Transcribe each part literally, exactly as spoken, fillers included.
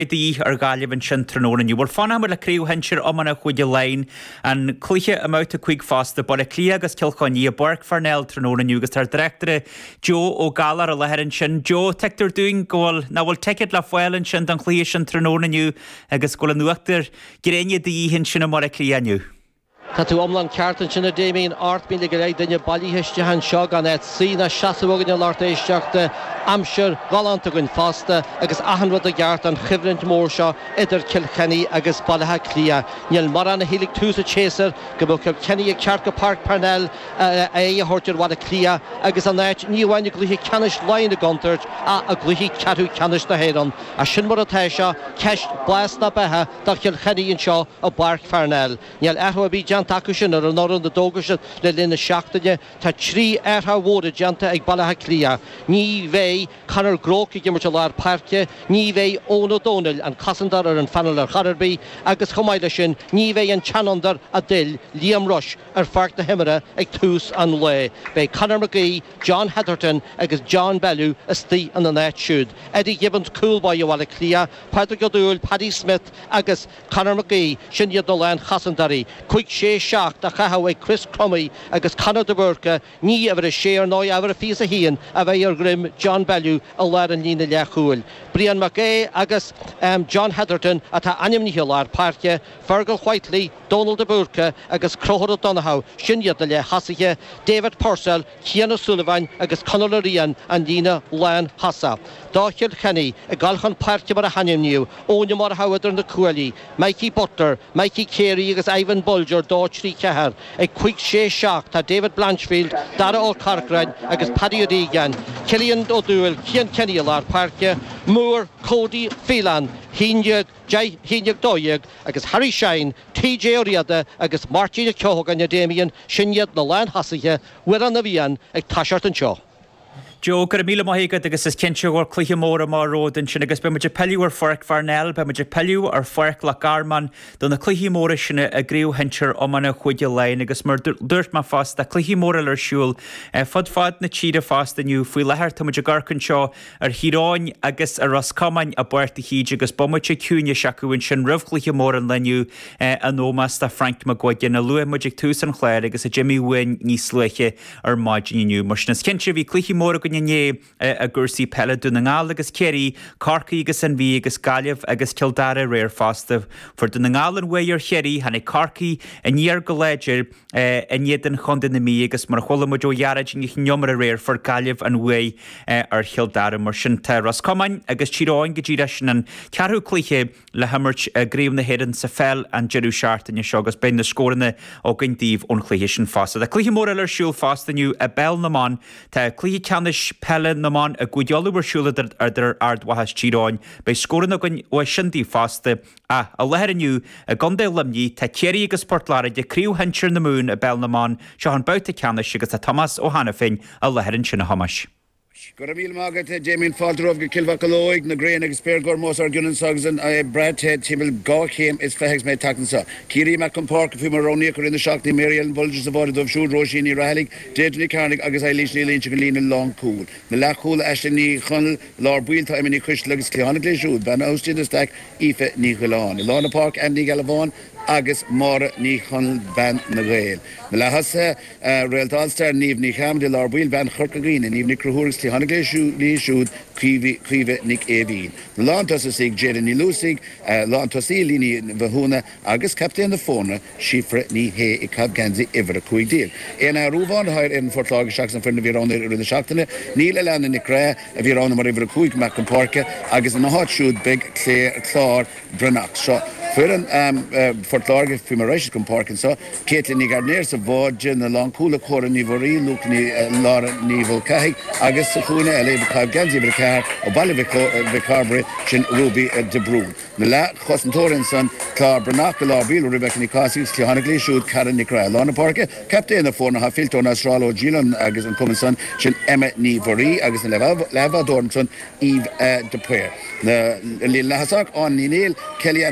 Dí ar gáileh an sin tróna nniu. Bhfuil fanna mar le críú henseir amana chuide lein an clúiche amouta chuig fásta, bud a clí agus cilchaní a Borc Farnell tróna nniu agus tar directore Joe ó galar a leherann sin. Joe, teictar dúin gáil na bhfuil teicid le foiilin sin an clí sin tróna nniu agus gáil nuachtar gréine dí hin sin mar a clí aniu. Tá tú omlan ceartan sinna déimíon art míle go réid duine bailítheiste an seo gan éit sína seasamhagan láirta éisteachta amsir galanta gon fásta agus ahanrad a gceart an chibhrint mór seo idir Kilkenny agus bailithe clia. Níl mar anna hílig túsa chéasar go bhfuil Kilkenny ag ceart go Park Parnell é a thuirtear bhd a clia agus an éit níomhhaine gluthaí ceannis lein a gantairt a a gluthaí ceatú ceannis na héan. A sin mar atá seo ceist blas na bethe do Kilkenny an seo a Park Parnell. Níl ehbí taú sin ar an nóran de dógus le lína seachtaine tá trí airtha bhóra deanta ag bailithe clia. Ní bheith canar gróca gimmar leir parce, ní bheith óna dónil an casandar ar an fanal ar Chararbí agus chomáile sin ní bheith an chanandar a dil Liam Rush ar fart na himara ag tús an le. Bheith Conor McGee, John Heatherton agus John Bellew is tí an an éit siúd. Eddie Gibbons coolbáid a bhile clia, Patrick O'Doul, Paddy Smith agus Conor McGee sin iad do lein chasandarí. Cuig sé seach da chahaigh Chris Crummy agus Conor de Burke ní ever a sé ar nói ever a fís a hían a bheith ar grim John Bellew a leir an lína lechúil. Brian McGay agus um, John Heatherton a tá anim níhil ar parche, Fergal Whiteley, Donald de Burke agus Crochad O'Donoghue sinniad le hasaiche, David Purcell, Cian O'Sullivan agus Conor Rian an lína lein hasa. Dá Kilkenny a galchan parche mar a hanim níu, óne mar hawaidir na cuailí, Mikey Butler, Mikey Carey agus Ivan Bulger dá trí cehar, ag cuig sé seach tá David Blanchfield, Dara O'Carcrain agus Paddy O'Deegan, Cillian O'Doul, Cian Kenny ar parche, Moore, Cody Phelan, Híneag, Jai Híneag Dóiag agus Harry Shine, T J O'Riada agus Martin Ceogan na Damien sinniad na lein hasaiche uair an na bhíon ag taiseart an seo. Joe, gur míle maithígad agus is cinse gur cluiche móra má ródan sin agus be muidir peliú ar Forc Farnell, be muidir peliú ar Forc le Garman don na cluiche móra sinna a gríú henseir amana chuide lein agus mar dúirt má fast a cluiche móra ar siúil fod fad na tíide fast aniu faoi lethir tá muidir garcan seo ar Hiráin agus ar Roscomain a Buirta Híd agus bomuide cúne seacuin sin rih cluiche móra an leniu a nómas tá Frank McGuigan na lua muidir tús an chléir agus a Jimmy Wynne níos leiche ar maidiniu. Mar sin is cinse bhí cluiche móra Né a gursaí pelle dú na ngáil agus céirí, Corcaí agus an bhí agus Gaillimh agus Kildare réir fásta. For dú na ngáil an bhaid ar chéirí, hanig Corcaí a níor go léidir a níiad an chunda na mí agus mar chola muid ó dhearad ní neomar a réir for Gaillimh an bhaid ar Kildare mar sin te Roscomain agus Tíráin go ddíra sin an cearthú cluiche le hamirt gríomh na héan sa fel an jeú seaartain seo agus ben na scóranna ó gindíomh ón chluiche sin fásta. De cluiche móra ar siúil fástaniu a bell naán tá cluiche ceannis pelle naán a gúdeolúbar siúla ar ar ardwahas Tíráin bei scóran agan ó sindí fásta a a leheraniu a gondé limní tá céirí agus sportlára de críú henseir na mún a bell naán seo an bouta ceannis agus a Thomas ó Hanafin a leherann sin na hamas. Gur bhíl mágad Damien Falterov go Kilvacaloig na Grain agus Speargor Mós ar Gunan Sogsan a Brad Ted Timil Gawchéim is fehegs me takensa. Kiri Macon Park fi Maronia in the shock the Mariel Bulgers of Order of Shul Roshini Rahelig, Deadly Carnic agus Eilish Lily Chicolina Long Cool. The Lachul Ashley Hunnel, Lord Wheel Time in the Kush Lugs Cleonic Shoot, Van Austin the Stack, Ife Nicolon, Lorna Park, Andy Galavon. Agus Mara ní chun ban na réil. Na le hasa réalt Allstar níomh ní cham de lár bhil ban churca grín níomh ní cruthúras tí hanna lí siúd cuimhe nic éhín. Na lántas a sig jéad ní lúsig, lántas í líní bhúna agus captain na fóna sifre ní hé i cab ganzi iver a cuig díl. Éan a rúbháin hair in fortlága seach san fyrna bhírána ar na seachtainna, ní le leanna nic ré a bhírána mar iver a cuig meach an parca agus na hot siúd big clár brunach seo. Furan um, uh, fortláge fi Mauritius come parking so Caitlin ni Gardner sa vodja na long coola cora ni vori look ni Laura ni volcahi agus sa khuna ele bcab ganzi bcar o balle vicarbre chin Ruby de Brun na la Khosentoren son Car Bernard la bil Rebecca Nicasi Johanna shoot Karen Nicra Lana Parker captain the four na Filton Astralo Gilon agus an Comison chin Emma ni vori agus na Lava Dornson Eve de Puer na Lil Hasak on ni Neil Kelly and Ogon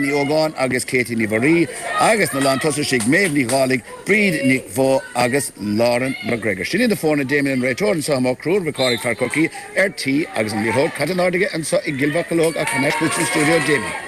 Vaughan agus Katie Nivari agus na lan tosa sig Maeve ní Ghalig Breed Nick Vo agus Lauren McGregor. Sin in the phone Damien Ray Jordan sa mo Crúr Vicari Farcoki R T agus an Lihod Catanardiga and so i Gilbacalog a connect with the studio Damien.